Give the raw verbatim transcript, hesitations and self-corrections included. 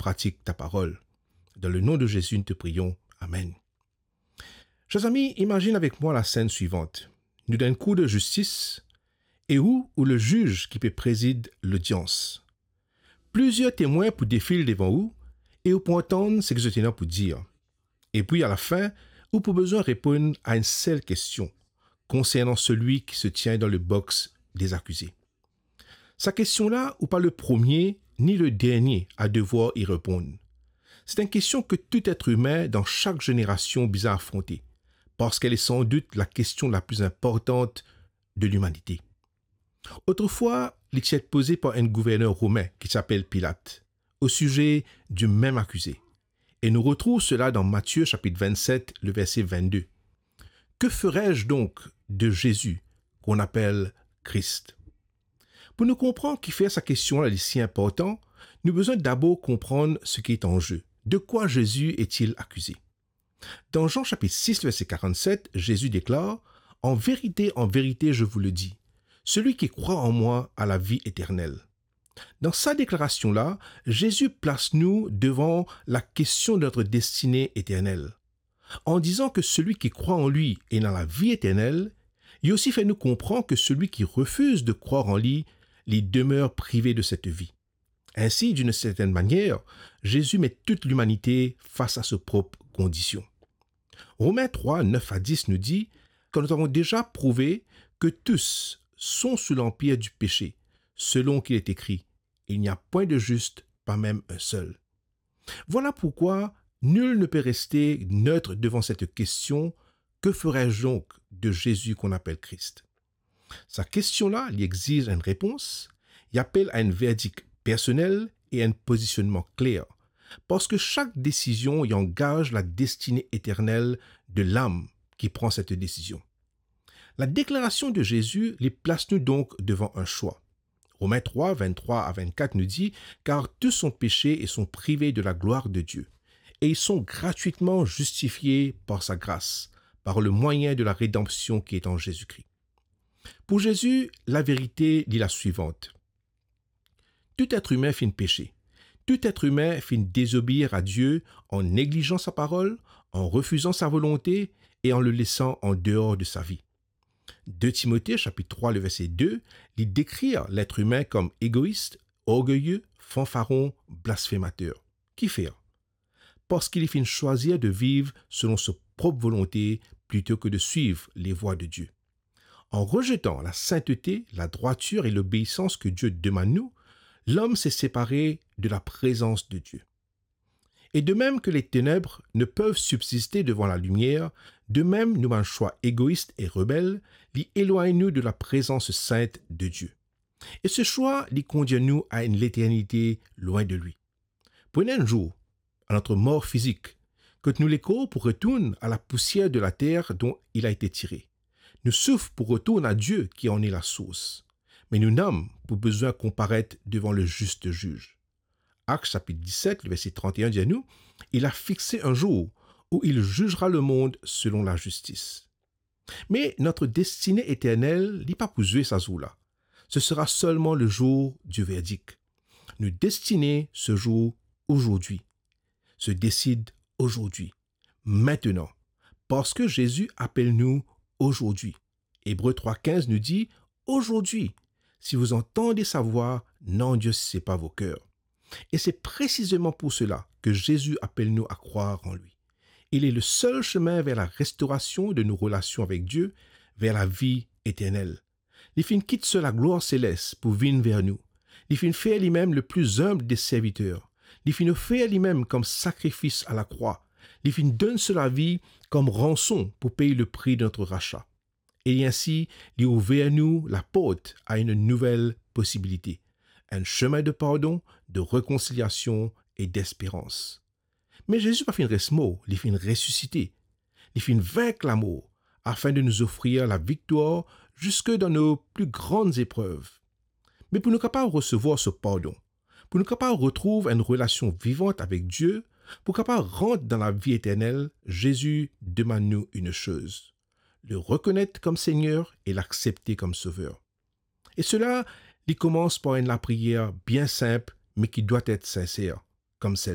pratique ta parole. Dans le nom de Jésus, nous te prions. Amen. Chers amis, imagine avec moi la scène suivante. Nous dans une cour de justice et où, où le juge qui peut préside l'audience. Plusieurs témoins pour défiler devant vous et vous pour entendre ce que je tenais pour dire. Et puis à la fin, vous pour besoin répondre à une seule question concernant celui qui se tient dans le box des accusés. Sa question-là, ou pas le premier ni le dernier à devoir y répondre. C'est une question que tout être humain dans chaque génération vise à affronter, parce qu'elle est sans doute la question la plus importante de l'humanité. Autrefois, elle était posée par un gouverneur romain qui s'appelle Pilate, au sujet du même accusé. Et nous retrouvons cela dans Matthieu chapitre vingt-sept, le verset vingt-deux. Que ferais-je donc de Jésus, qu'on appelle Christ? Pour nous comprendre qui fait sa question-là est si important, nous avons besoin d'abord comprendre ce qui est en jeu. De quoi Jésus est-il accusé? Dans Jean chapitre six, verset quarante-sept, Jésus déclare « En vérité, en vérité, je vous le dis, celui qui croit en moi a la vie éternelle. » Dans sa déclaration-là, Jésus place nous devant la question de notre destinée éternelle. En disant que celui qui croit en lui est dans la vie éternelle, il aussi fait nous comprendre que celui qui refuse de croire en lui, les demeure privé de cette vie. Ainsi, d'une certaine manière, Jésus met toute l'humanité face à ses propres conditions. Romains trois, neuf à dix nous dit que nous avons déjà prouvé que tous sont sous l'empire du péché, selon qu'il est écrit, il n'y a point de juste, pas même un seul. Voilà pourquoi nul ne peut rester neutre devant cette question, que ferais-je donc de Jésus qu'on appelle Christ? Sa question-là, il exige une réponse, il appelle à un verdict personnel et un positionnement clair, parce que chaque décision y engage la destinée éternelle de l'âme qui prend cette décision. La déclaration de Jésus les place-nous donc devant un choix. Romains trois, vingt-trois à vingt-quatre nous dit « Car tous sont péchés et sont privés de la gloire de Dieu, et ils sont gratuitement justifiés par sa grâce, par le moyen de la rédemption qui est en Jésus-Christ. » Pour Jésus, la vérité dit la suivante. Tout être humain finit péché. Tout être humain finit désobéir à Dieu en négligeant sa parole, en refusant sa volonté et en le laissant en dehors de sa vie. deux Timothée, chapitre trois, le verset deux, il décrit l'être humain comme égoïste, orgueilleux, fanfaron, blasphémateur. Qui fait? Parce qu'il finit choisir de vivre selon sa propre volonté plutôt que de suivre les voies de Dieu. En rejetant la sainteté, la droiture et l'obéissance que Dieu demande nous, l'homme s'est séparé de la présence de Dieu. Et de même que les ténèbres ne peuvent subsister devant la lumière, de même nous un choix égoïste et rebelle, l'y éloigne-nous de la présence sainte de Dieu. Et ce choix l'y conduit-nous à une l'éternité loin de lui. Prenez un jour, à notre mort physique, que nous les corps pour retourner à la poussière de la terre dont il a été tiré. Nous souffrons pour retourner à Dieu qui en est la source. Mais nous n'avons pour besoin comparaître devant le juste juge. Actes chapitre dix-sept, le verset trente et un dit à nous, « Il a fixé un jour où il jugera le monde selon la justice. » Mais notre destinée éternelle n'est pas pour jouer ça jour-là. Ce sera seulement le jour du verdict. Nous destinée ce jour aujourd'hui. Se décide aujourd'hui, maintenant, parce que Jésus appelle nous aujourd'hui. Hébreux trois quinze nous dit « Aujourd'hui, si vous entendez sa voix, n'endurcissez pas vos cœurs. » Et c'est précisément pour cela que Jésus appelle nous à croire en lui. Il est le seul chemin vers la restauration de nos relations avec Dieu, vers la vie éternelle. Il fin quitte seul la gloire céleste pour venir vers nous. Il fin faire lui-même le plus humble des serviteurs. Il fin faire lui-même comme sacrifice à la croix. Il fin donne sa vie comme rançon pour payer le prix de notre rachat. Et ainsi, il ouvre à nous la porte à une nouvelle possibilité. Un chemin de pardon, de réconciliation et d'espérance. Mais Jésus n'a pas fini reste mort, il fin ressuscité. Il fin vaincre la mort, afin de nous offrir la victoire jusque dans nos plus grandes épreuves. Mais pour nous capables de recevoir ce pardon, pour nous capables de retrouver une relation vivante avec Dieu, pour capables de rentrer dans la vie éternelle, Jésus demande nous une chose, le reconnaître comme Seigneur et l'accepter comme Sauveur. Et cela, il commence par une la prière bien simple, mais qui doit être sincère, comme celle